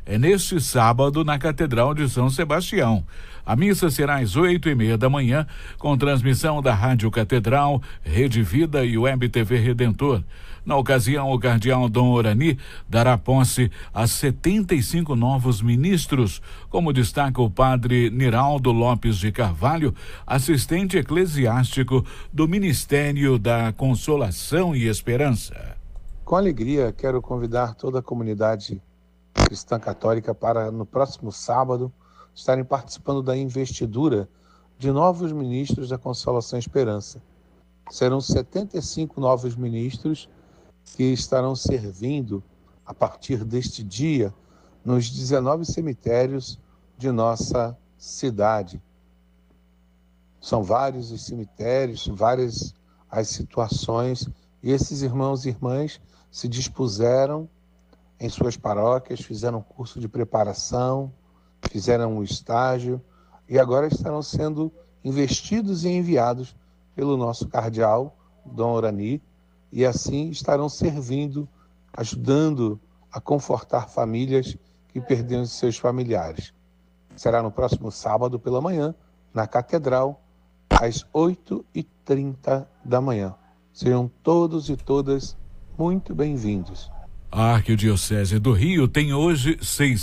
é neste sábado na Catedral de São Sebastião. A missa será às 8:30 da manhã, com transmissão da Rádio Catedral, Rede Vida e Web TV Redentor. Na ocasião, o cardeal Dom Orani dará posse a 75 novos ministros, como destaca o padre Niraldo Lopes de Carvalho, assistente eclesiástico do Ministério da Consolação e Esperança. Com alegria, quero convidar toda a comunidade cristã católica para, no próximo sábado, estarem participando da investidura de novos ministros da Consolação e Esperança. Serão 75 novos ministros que estarão servindo, a partir deste dia, nos 19 cemitérios de nossa cidade. São vários os cemitérios, várias as situações, e esses irmãos e irmãs se dispuseram em suas paróquias, fizeram um curso de preparação, fizeram um estágio e agora estarão sendo investidos e enviados pelo nosso cardeal, Dom Orani, e assim estarão servindo, ajudando a confortar famílias que perderam seus familiares. Será no próximo sábado pela manhã, na Catedral, às 8:30 da manhã. Sejam todos e todas muito bem-vindos. A Arquidiocese do Rio tem hoje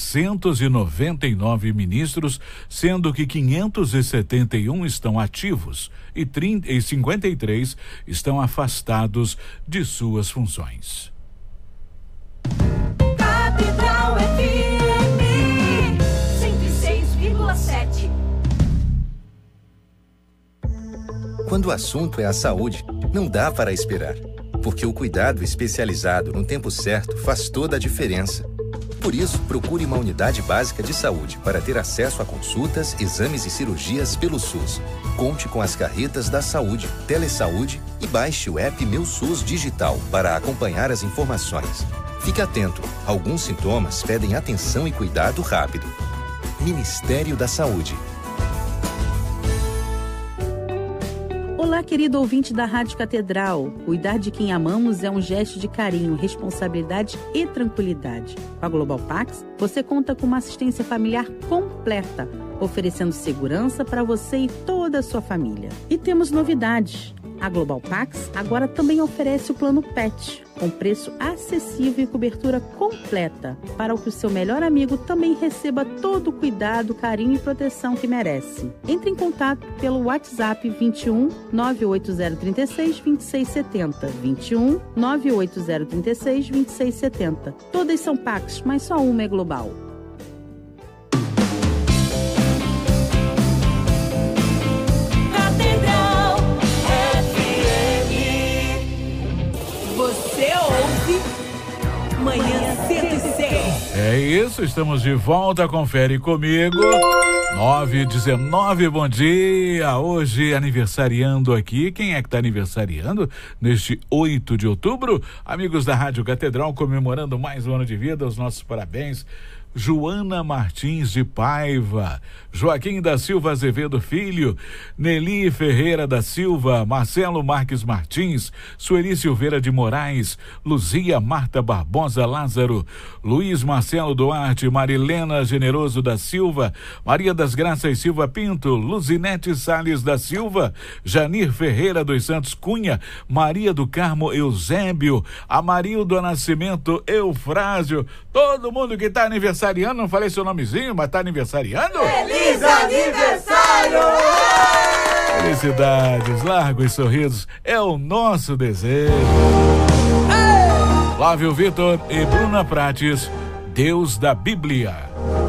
699 ministros, sendo que 571 estão ativos e 53 estão afastados de suas funções. Catedral FM 106,7. Quando o assunto é a saúde, não dá para esperar. Porque o cuidado especializado no tempo certo faz toda a diferença. Por isso, procure uma unidade básica de saúde para ter acesso a consultas, exames e cirurgias pelo SUS. Conte com as carretas da saúde, Telesaúde e baixe o app Meu SUS Digital para acompanhar as informações. Fique atento, alguns sintomas pedem atenção e cuidado rápido. Ministério da Saúde. Olá, querido ouvinte da Rádio Catedral. Cuidar de quem amamos é um gesto de carinho, responsabilidade e tranquilidade. Com a Global Pax, você conta com uma assistência familiar completa, oferecendo segurança para você e toda a sua família. E temos novidades. A Global Pax agora também oferece o plano PET, com preço acessível e cobertura completa, para que o seu melhor amigo também receba todo o cuidado, carinho e proteção que merece. Entre em contato pelo WhatsApp 21 98036 2670, 21 98036 2670. Todas são Pax, mas só uma é global. Manhã 106. É isso, estamos de volta, confere comigo. 9:19, bom dia. Hoje aniversariando aqui, quem é que está aniversariando neste 8 de outubro? Amigos da Rádio Catedral, comemorando mais um ano de vida, os nossos parabéns. Joana Martins de Paiva, Joaquim da Silva Azevedo Filho, Nelly Ferreira da Silva, Marcelo Marques Martins, Sueli Silveira de Moraes, Luzia Marta Barbosa Lázaro, Luiz Marcelo Duarte, Marilena Generoso da Silva, Maria das Graças Silva Pinto, Luzinete Salles da Silva, Janir Ferreira dos Santos Cunha, Maria do Carmo Eusébio, Amarildo Nascimento Eufrásio, todo mundo que está aniversariando, não falei seu nomezinho, mas tá aniversariando? Feliz aniversário! Felicidades, largos sorrisos, é o nosso desejo. Flávio Vitor e Bruna Prates, Deus da Bíblia.